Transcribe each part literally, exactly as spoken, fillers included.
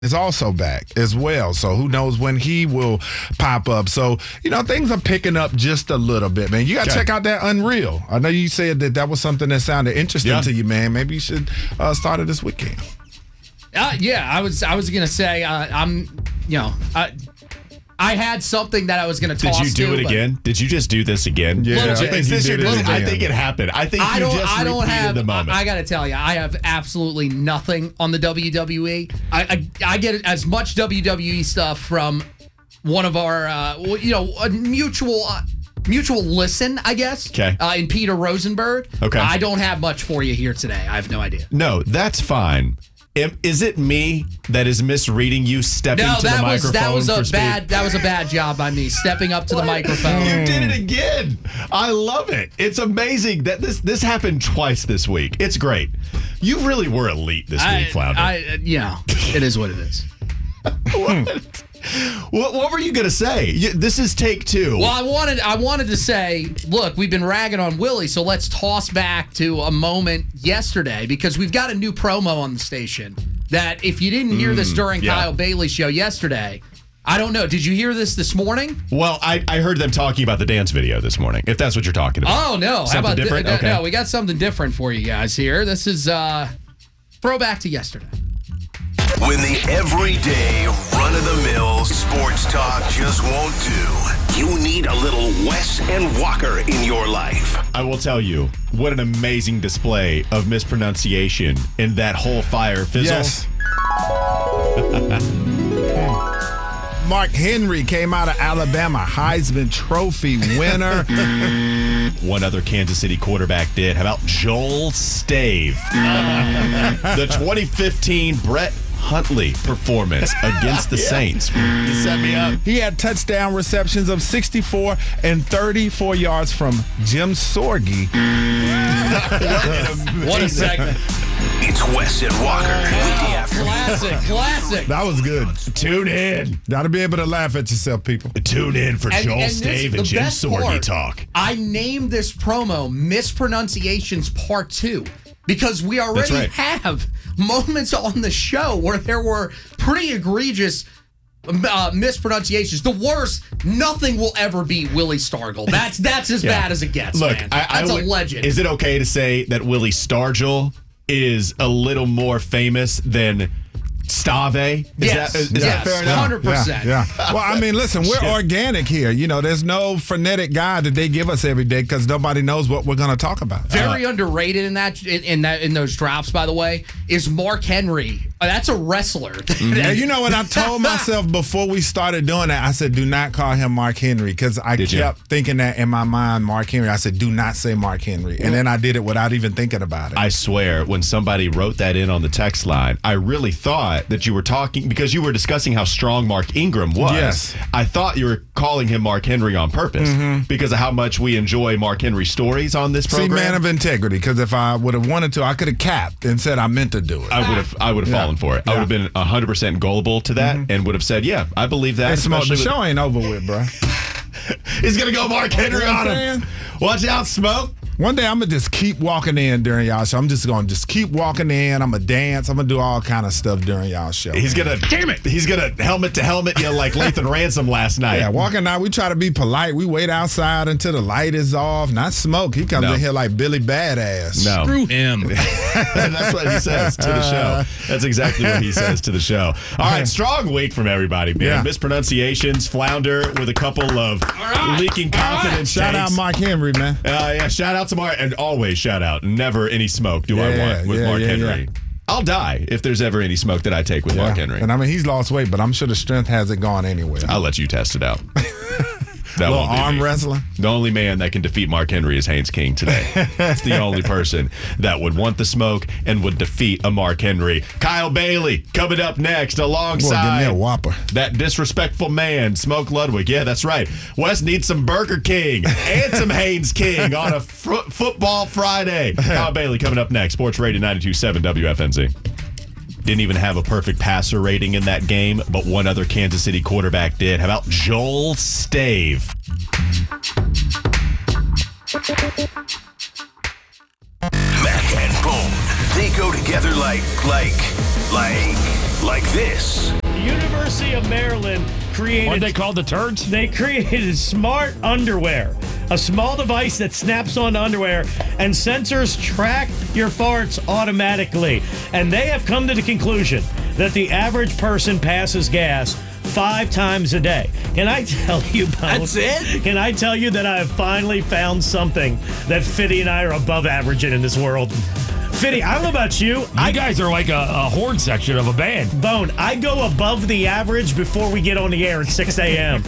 is also back as well. So who knows when he will pop up. So, you know, things are picking up just a little bit, man. You got to okay. check out that Unreal. I know you said that that was something that sounded interesting yeah. to you, man. Maybe you should uh, start it this weekend. Uh, yeah, I was I was going to say, uh, I'm, you know, I, I had something that I was going to toss to. Did you do to, it again? Did you just do this again? Yeah, I think Is you this did your, it I again. think it happened. I think I you don't. just I don't repeated have. the moment. I, I got to tell you, I have absolutely nothing on the W W E. I I, I get as much W W E stuff from one of our, uh, you know, a mutual. Uh, Mutual listen, I guess. Okay. Uh, in Peter Rosenberg. Okay. I don't have much for you here today. I have no idea. No, that's fine. Am- Is it me that is misreading you stepping No, to the that microphone was that was for a speed? bad that was a bad job by me stepping up to the microphone. You did it again. I love it. It's amazing that this this happened twice this week. It's great. You really were elite this I, week, Flounder. I, you know, it is what it is. What? What, what were you gonna say? You, this is take two. Well, I wanted I wanted to say, look, we've been ragging on Willie, so let's toss back to a moment yesterday because we've got a new promo on the station that if you didn't hear this during yeah. Kyle Bailey's show yesterday, I don't know. Did you hear this this morning? Well, I, I heard them talking about the dance video this morning, if that's what you're talking about. Oh, no. Something How about different? th- Okay. No, we got something different for you guys here. This is uh, throwback to yesterday. When the everyday, run-of-the-mill sports talk just won't do, you need a little Wes and Walker in your life. I will tell you, what an amazing display of mispronunciation in that whole fire fizzle. Yes. Mark Henry came out of Alabama, Heisman Trophy winner. One other Kansas City quarterback did. How about Joel Stave? The twenty fifteen Brett Huntley performance against the yeah. Saints. You set me up. He had touchdown receptions of sixty-four and thirty-four yards from Jim Sorgi. What a segment. It's Wes and Walker. Weekday afternoon. Classic, classic. That was good. Tune in. Gotta be able to laugh at yourself, people. Tune in for And- Joel and this- Stave the and Jim best Sorgi part, talk. I named this promo Mispronunciations Part two because we already right. have moments on the show where there were pretty egregious uh, mispronunciations. The worst, nothing will ever beat Willie Stargell. That's that's as Yeah. bad as it gets, Look, man. I, I That's would- a legend. Is it okay to say that Willie Stargell is a little more famous than Stave? Is Yes. that, is Yes. that fair enough? one hundred percent. Yeah, yeah. Well, I mean, listen, we're Shit. organic here. You know, there's no frenetic guide that they give us every day because nobody knows what we're going to talk about. Very underrated in that in, in that in those drops, by the way, is Mark Henry. Uh, That's a wrestler. And you know what? I told myself before we started doing that, I said, do not call him Mark Henry because I Did you? kept thinking that in my mind, Mark Henry. I said, do not say Mark Henry. And then I did it without even thinking about it. I swear, when somebody wrote that in on the text line, I really thought that you were talking, because you were discussing how strong Mark Ingram was. Yes. I thought you were calling him Mark Henry on purpose because of how much we enjoy Mark Henry stories on this See, program. man of integrity, because if I would have wanted to, I could have capped and said I meant to do it. I would have I would have Yeah. fallen for it. I Yeah. would have been one hundred percent gullible to that and would have said, yeah, I believe that. Hey, Smoke, the especially show ain't over with, bro. with- He's going to go Mark Henry You know what on I'm him. Watch out, Smoke. One day I'm gonna just keep walking in during y'all show. I'm just gonna just keep walking in. I'm gonna dance. I'm gonna do all kind of stuff during y'all show. He's going to, damn it. He's going to helmet to helmet you like Lathan Ransom last night. Yeah, walking out, we try to be polite. We wait outside until the light is off. Not Smoke. He comes No. in here like Billy Badass. No. Screw him. That's what he says to the show. That's exactly what he says to the show. All right, strong week from everybody, man. Yeah. Mispronunciations, Flounder with a couple of leaking confidence Shout takes. out Mark Henry, man. Uh, yeah, shout out to Mark, and always shout out. Never any smoke do I Yeah, want with yeah, Mark yeah, Henry. yeah. I'll die if there's ever any smoke that I take with Mark Yeah. Henry. And I mean, he's lost weight, but I'm sure the strength hasn't gone anywhere. I'll let you test it out. That Little won't be arm me. wrestling. The only man that can defeat Mark Henry is Haynes King today. It's the only person that would want the smoke and would defeat a Mark Henry. Kyle Bailey coming up next Boy, give me alongside a whopper. that disrespectful man, Smoke Ludwig. Yeah, that's right. Wes needs some Burger King and some Haynes King on a fr- football Friday. Kyle Bailey coming up next. Sports Radio ninety-two point seven W F N Z. Didn't even have a perfect passer rating in that game, but one other Kansas City quarterback did. How about Joel Stave? Mac and Bone. They go together like, like, like, like this. The University of Maryland created... What they called the turds? They created smart underwear. A small device that snaps onto underwear and sensors track your farts automatically. And they have come to the conclusion that the average person passes gas five times a day. Can I tell you, Bo, That's it? Can I tell you that I have finally found something that Fitty and I are above average in in this world? Fitty, I don't know about you. You I, guys are like a, a horn section of a band. Bone, I go above the average before we get on the air at six a.m.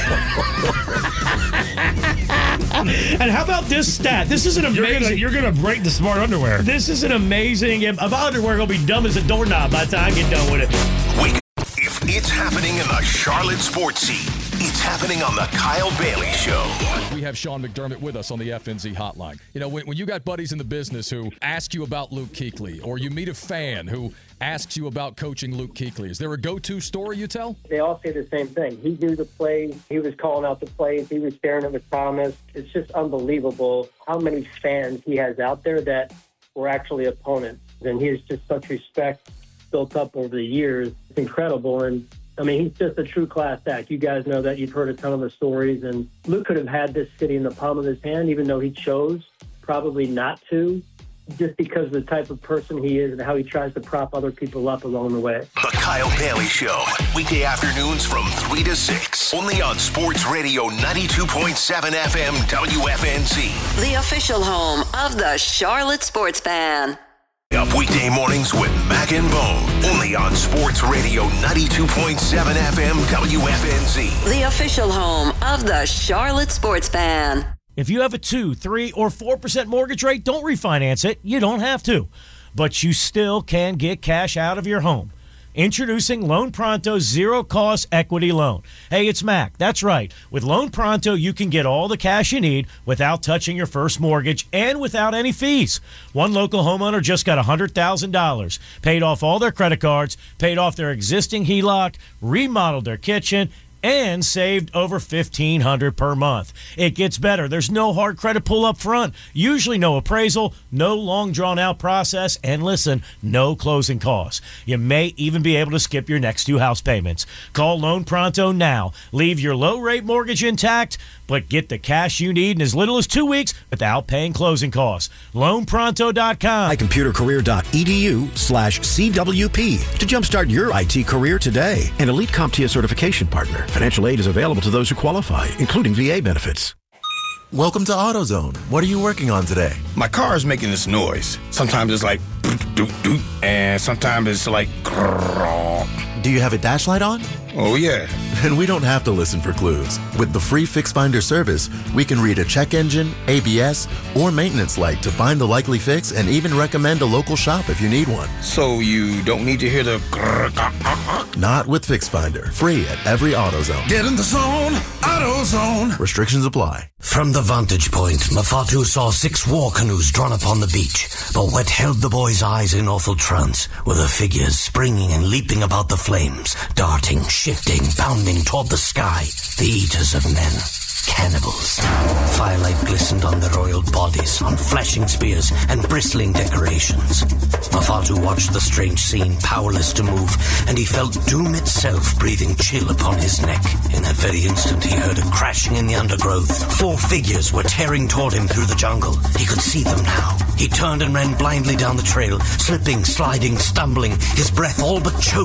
And how about this stat? This is an You're amazing... gonna, you're gonna break the smart underwear. This is an amazing... My underwear going to be dumb as a doorknob by the time I get done with it. Wake up. If it's happening in the Charlotte sports scene, it's happening on the Kyle Bailey Show. We have Sean McDermott with us on the F N Z hotline. You know, when, when you got buddies in the business who ask you about Luke Kuechly, or you meet a fan who asks you about coaching Luke Kuechly, is there a go-to story you tell? They all say the same thing. He knew the plays. He was calling out the plays. He was sharing it with Thomas. It's just unbelievable how many fans he has out there that were actually opponents. And he has just such respect built up over the years. It's incredible. And I mean, he's just a true class act. You guys know that. You've heard a ton of the stories. And Luke could have had this city in the palm of his hand, even though he chose probably not to, just because of the type of person he is and how he tries to prop other people up along the way. The Kyle Bailey Show, weekday afternoons from three to six, only on Sports Radio ninety-two point seven F M W F N Z. The official home of the Charlotte Sports Fan. Up weekday mornings with Mac and Bone, only on Sports Radio ninety-two point seven F M W F N Z. The official home of the Charlotte Sports Fan. If you have a two, three, or four percent mortgage rate, don't refinance it. You don't have to. But you still can get cash out of your home. Introducing Loan Pronto's zero-cost equity loan. Hey, it's Mac. That's right. With Loan Pronto, you can get all the cash you need without touching your first mortgage and without any fees. One local homeowner just got one hundred thousand dollars, paid off all their credit cards, paid off their existing H E L O C, remodeled their kitchen, and saved over fifteen hundred dollars per month. It gets better. There's no hard credit pull up front, usually no appraisal, no long drawn-out process, and listen, no closing costs. You may even be able to skip your next two house payments. Call Loan Pronto now. Leave your low-rate mortgage intact, but get the cash you need in as little as two weeks without paying closing costs. loan pronto dot com. my computer career dot e d u slash C W P to jumpstart your I T career today. An elite CompTIA certification partner. Financial aid is available to those who qualify, including V A benefits. Welcome to AutoZone. What are you working on today? My car is making this noise. Sometimes it's like doot, doot, doot, and sometimes it's like grrr. Do you have a dash light on? Oh, yeah. Then we don't have to listen for clues. With the free Fix Finder service, we can read a check engine, A B S, or maintenance light to find the likely fix and even recommend a local shop if you need one. So you don't need to hear the grrr, grrr, grrr. Not with Fix Finder. Free at every AutoZone. Get in the zone, AutoZone. Restrictions apply. From the vantage point, Mafatu saw six war canoes drawn upon the beach, but what held the boy's eyes in awful trance were the figures springing and leaping about the flames, darting, shifting, bounding toward the sky, the eaters of men. Cannibals. Firelight glistened on their oiled bodies, on flashing spears and bristling decorations. Mafatu watched the strange scene, powerless to move, and he felt doom itself breathing chill upon his neck. In that very instant, he heard a crashing in the undergrowth. Four figures were tearing toward him through the jungle. He could see them now. He turned and ran blindly down the trail, slipping, sliding, stumbling, his breath all but choked.